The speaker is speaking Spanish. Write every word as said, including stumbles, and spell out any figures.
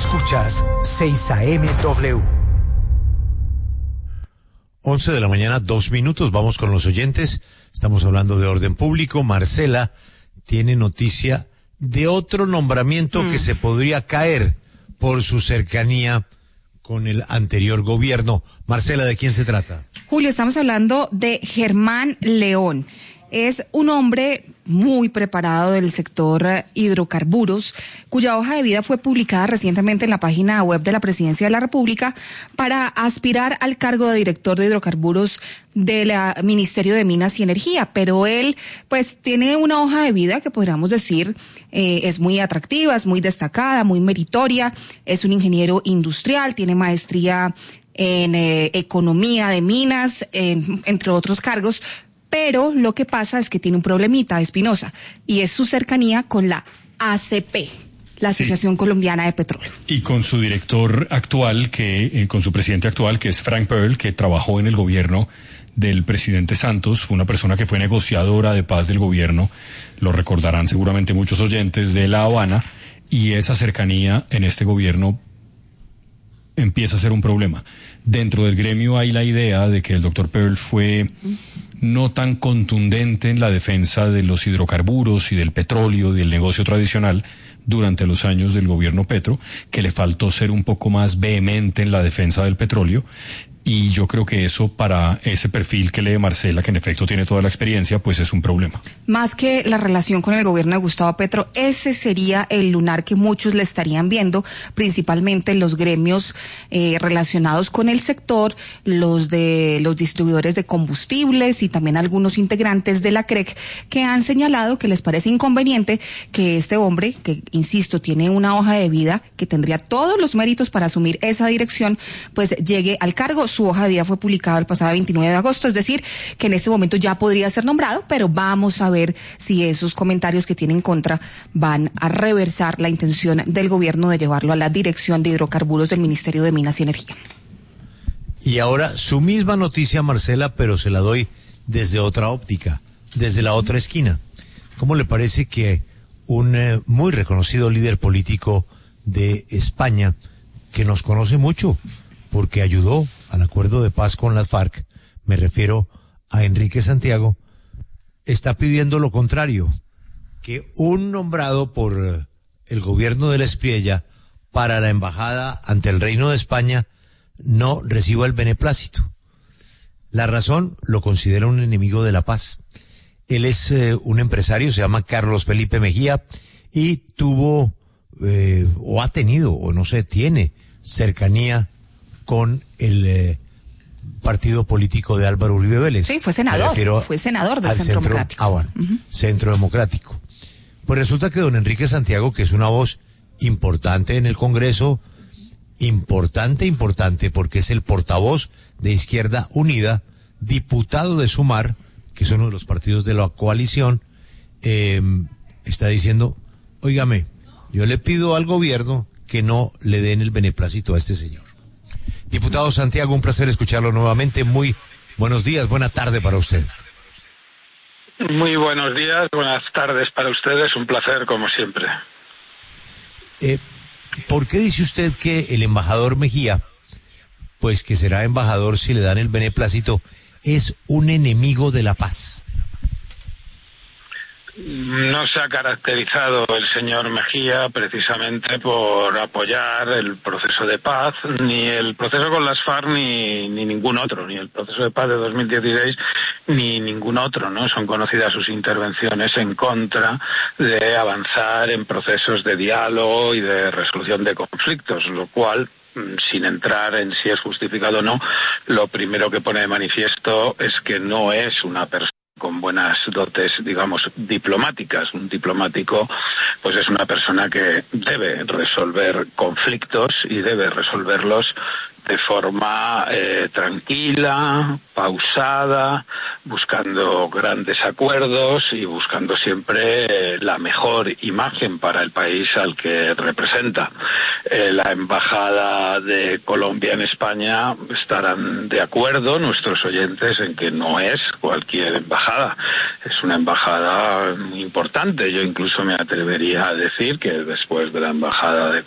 Escuchas seis A M W. once de la mañana, dos minutos. Vamos con los oyentes. Estamos hablando de orden público. Marcela tiene noticia de otro nombramiento mm. que se podría caer por su cercanía con el anterior gobierno. Marcela, ¿de quién se trata? Julio, estamos hablando de Germán León. Es un hombre muy preparado del sector hidrocarburos, cuya hoja de vida fue publicada recientemente en la página web de la Presidencia de la República para aspirar al cargo de director de hidrocarburos del Ministerio de Minas y Energía. Pero él, pues, tiene una hoja de vida que podríamos decir eh, es muy atractiva, es muy destacada, muy meritoria. Es un ingeniero industrial, tiene maestría en eh, economía de minas, en, entre otros cargos. Pero lo que pasa es que tiene un problemita, Espinosa, y es su cercanía con la A C P, la Asociación sí. Colombiana de Petróleo. Y con su director actual, que eh, con su presidente actual, que es Frank Pearl, que trabajó en el gobierno del presidente Santos, fue una persona que fue negociadora de paz del gobierno, lo recordarán seguramente muchos oyentes de La Habana, y esa cercanía en este gobierno empieza a ser un problema. Dentro del gremio hay la idea de que el doctor Pearl fue no tan contundente en la defensa de los hidrocarburos y del petróleo, del negocio tradicional, durante los años del gobierno Petro, que le faltó ser un poco más vehemente en la defensa del petróleo. Y yo creo que eso, para ese perfil que lee Marcela, que en efecto tiene toda la experiencia, pues es un problema. Más que la relación con el gobierno de Gustavo Petro, ese sería el lunar que muchos le estarían viendo, principalmente los gremios eh, relacionados con el sector, los de los distribuidores de combustibles y también algunos integrantes de la C R E C, que han señalado que les parece inconveniente que este hombre, que insisto, tiene una hoja de vida que tendría todos los méritos para asumir esa dirección, pues llegue al cargo. Su hoja de vida fue publicada el pasado veintinueve de agosto, es decir, que en este momento ya podría ser nombrado, pero vamos a ver si esos comentarios que tiene en contra van a reversar la intención del gobierno de llevarlo a la dirección de hidrocarburos del Ministerio de Minas y Energía. Y ahora su misma noticia, Marcela, pero se la doy desde otra óptica, desde la otra esquina. ¿Cómo le parece que un eh, muy reconocido líder político de España, que nos conoce mucho, porque ayudó al acuerdo de paz con las FARC, me refiero a Enrique Santiago, está pidiendo lo contrario, que un nombrado por el gobierno de la Espriella para la embajada ante el Reino de España no reciba el beneplácito? La razón, lo considera un enemigo de la paz. Él es eh, un empresario, se llama Carlos Felipe Mejía, y tuvo, eh, o ha tenido, o no sé, tiene cercanía con el eh, partido político de Álvaro Uribe Vélez. Sí, fue senador, fue senador del Centro Democrático. Ah, bueno, uh-huh. Centro Democrático. Pues resulta que don Enrique Santiago, que es una voz importante en el Congreso, importante, importante, porque es el portavoz de Izquierda Unida, diputado de Sumar, que es uno de los partidos de la coalición, eh, está diciendo, óigame, yo le pido al gobierno que no le den el beneplácito a este señor. Diputado Santiago, un placer escucharlo nuevamente. Muy buenos días, buena tarde para usted. Muy buenos días, buenas tardes para ustedes, un placer como siempre. Eh, ¿Por qué dice usted que el embajador Mejía, pues que será embajador si le dan el beneplácito, es un enemigo de la paz? No se ha caracterizado el señor Mejía precisamente por apoyar el proceso de paz, ni el proceso con las FARC, ni, ni ningún otro, ni el proceso de paz de dos mil dieciséis, ni ningún otro, ¿no? Son conocidas sus intervenciones en contra de avanzar en procesos de diálogo y de resolución de conflictos, lo cual, sin entrar en si es justificado o no, lo primero que pone de manifiesto es que no es una persona con buenas dotes, digamos, diplomáticas. Un diplomático, pues es una persona que debe resolver conflictos y debe resolverlos de forma eh, tranquila, pausada, buscando grandes acuerdos y buscando siempre eh, la mejor imagen para el país al que representa. Eh, la Embajada de Colombia en España estarán de acuerdo, nuestros oyentes, en que no es cualquier embajada. Es una embajada muy importante. Yo incluso me atrevería a decir que después de la Embajada de